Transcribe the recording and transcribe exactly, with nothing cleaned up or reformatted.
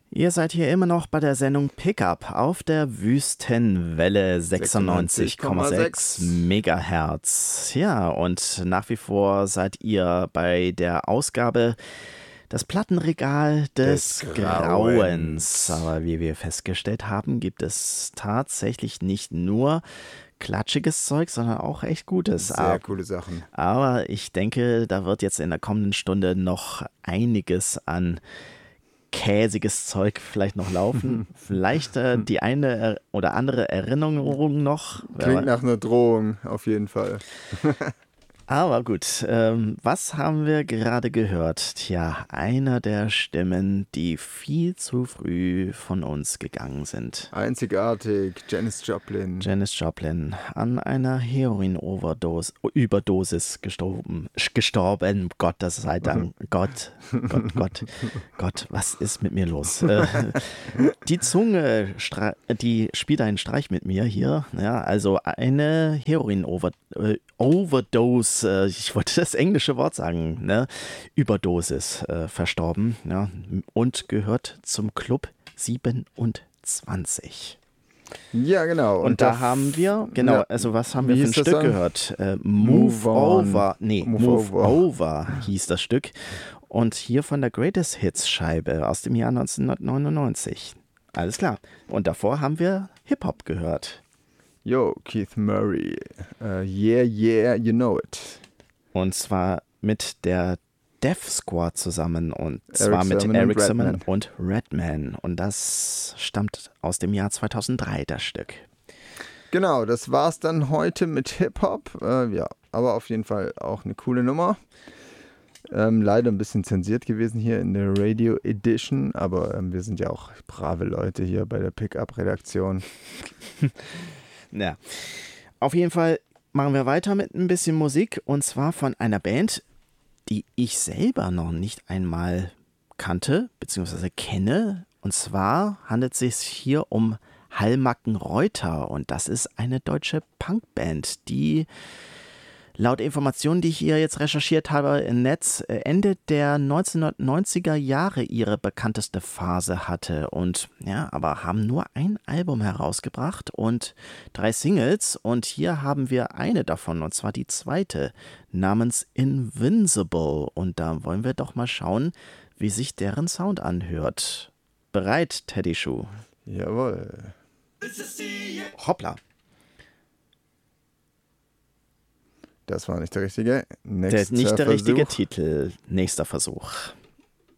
Ihr seid hier immer noch bei der Sendung Pickup auf der Wüstenwelle sechsundneunzig Komma sechs Megahertz. Ja, und nach wie vor seid ihr bei der Ausgabe Das Plattenregal des, des Grauens. Grauens. Aber wie wir festgestellt haben, gibt es tatsächlich nicht nur klatschiges Zeug, sondern auch echt Gutes. Sehr aber, coole Sachen. Aber ich denke, da wird jetzt in der kommenden Stunde noch einiges an käsiges Zeug vielleicht noch laufen. Vielleicht äh, die eine oder andere Erinnerung noch. Klingt nach einer Drohung, auf jeden Fall. Aber gut, ähm, was haben wir gerade gehört? Tja, einer der Stimmen, die viel zu früh von uns gegangen sind. Einzigartig, Janis Joplin. Janis Joplin, an einer Heroin-Overdosis Überdosis gestorben. Gestorben, Gott, das sei Dank. Gott, Gott, Gott, Gott, was ist mit mir los? Äh, die Zunge, die spielt einen Streich mit mir hier. Ja, also eine Heroin-Overdose. Ich wollte das englische Wort sagen, ne? Überdosis äh, verstorben, ja, und gehört zum Club siebenundzwanzig. Ja, genau. Und, und da haben wir, genau, ja, also was haben wir für ein Stück dann? gehört? Äh, Move, Move Over, nee, Move, Move over. over hieß das Stück. Und hier von der Greatest Hits Scheibe aus dem Jahr neunzehnhundertneunundneunzig. Alles klar. Und davor haben wir Hip-Hop gehört. Yo, Keith Murray. Uh, yeah, yeah, you know it. Und zwar mit der Def Squad zusammen und Eric zwar mit Sermon Eric Sermon und Redman. Und das stammt aus dem Jahr zweitausenddrei, das Stück. Genau, das war's dann heute mit Hip-Hop. Äh, ja, aber auf jeden Fall auch eine coole Nummer. Ähm, leider ein bisschen zensiert gewesen hier in der Radio Edition, aber ähm, wir sind ja auch brave Leute hier bei der Pickup-Redaktion. Ja, auf jeden Fall machen wir weiter mit ein bisschen Musik und zwar von einer Band, die ich selber noch nicht einmal kannte bzw. kenne. Und zwar handelt es sich hier um Hallmackenreuter und das ist eine deutsche Punkband, die laut Informationen, die ich hier jetzt recherchiert habe im Netz, Ende der neunzehnhundertneunziger Jahre ihre bekannteste Phase hatte und ja, aber haben nur ein Album herausgebracht und drei Singles und hier haben wir eine davon und zwar die zweite namens Invincible und da wollen wir doch mal schauen, wie sich deren Sound anhört. Bereit, Teddy Schuh? Jawohl. Hoppla. Das war nicht der richtige. Nächster der, nicht der Versuch. richtige Titel. Nächster Versuch.